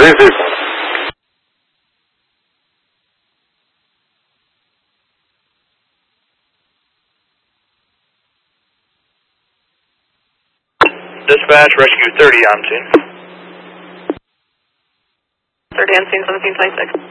vehicle. Dispatch, rescue 30 on scene. 30 on scene, 1726.